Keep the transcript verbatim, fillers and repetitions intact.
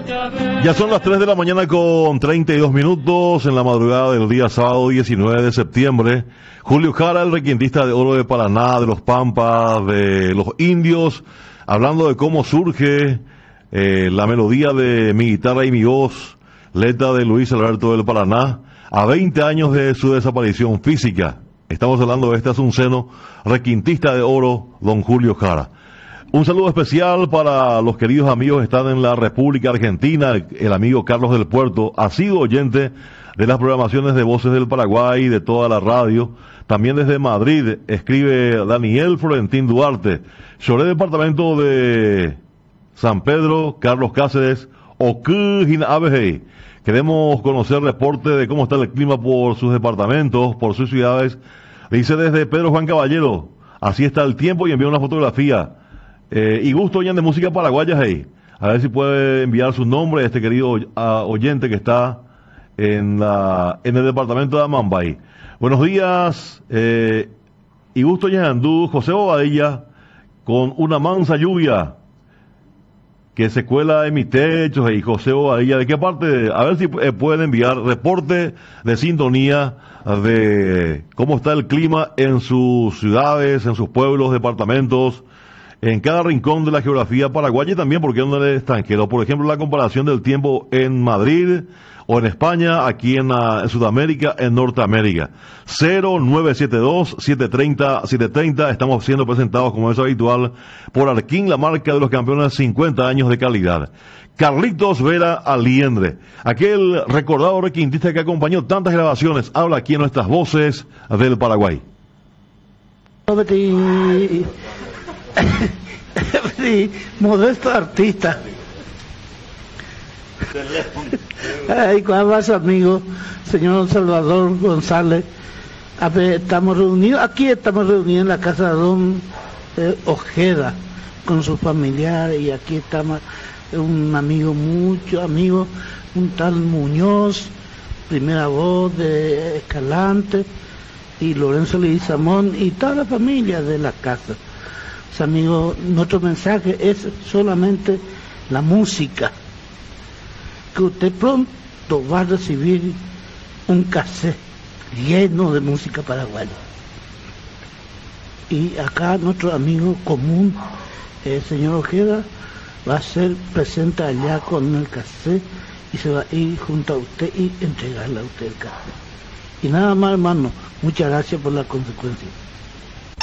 Ya son las tres de la mañana con treinta y dos minutos en la madrugada del día sábado diecinueve de septiembre. Julio Jara, el requintista de oro de Paraná, de los Pampas, de los Indios, hablando de cómo surge eh, la melodía de Mi guitarra y mi voz, letra de Luis Alberto del Paraná, a veinte años de su desaparición física. Estamos hablando de este asunceno, requintista de oro, don Julio Jara. Un saludo especial para los queridos amigos que están en la República Argentina. El, el amigo Carlos del Puerto ha sido oyente de las programaciones de Voces del Paraguay, de toda la radio. También desde Madrid escribe Daniel Florentín Duarte. Sobre el departamento de San Pedro, Carlos Cáceres, Okujin Abejey. Queremos conocer reporte de cómo está el clima por sus departamentos, por sus ciudades. Dice desde Pedro Juan Caballero, así está el tiempo, y envía una fotografía. Eh, y gusto oyen de música paraguaya, hey. A ver si puede enviar su nombre a este querido uh, oyente que está en la en el departamento de Amambay. Buenos días, eh, y gusto Andú, José Bobadilla, con una mansa lluvia que se cuela en mis techos. Y José Bobadilla, ¿de qué parte? A ver si eh, pueden enviar reporte de sintonía de cómo está el clima en sus ciudades, en sus pueblos, departamentos, en cada rincón de la geografía paraguaya, y también porque anda en el extranjero. Por ejemplo, la comparación del tiempo en Madrid o en España, aquí en, uh, en Sudamérica, en Norteamérica. cero nueve siete dos, siete tres cero, siete tres cero. Estamos siendo presentados, como es habitual, por Arquín, la marca de los campeones, cincuenta años de calidad. Carlitos Vera Aliendre, aquel recordado requintista que acompañó tantas grabaciones, habla aquí en nuestras Voces del Paraguay. Sí, modesto artista. Ay, ¿cuál va su amigo, señor Salvador González? A ver, estamos reunidos, aquí estamos reunidos en la casa de don eh, Ojeda, con su familiar, y aquí estamos un amigo, mucho amigo, un tal Muñoz, primera voz de Escalante, y Lorenzo Leguizamón, y toda la familia de la casa. Amigos, nuestro mensaje es solamente la música, que usted pronto va a recibir un cassette lleno de música paraguaya. Y acá nuestro amigo común, el señor Ojeda, va a ser presente allá con el cassette, y se va a ir junto a usted y entregarle a usted el cassette. Y nada más, hermano, muchas gracias por la consecuencia.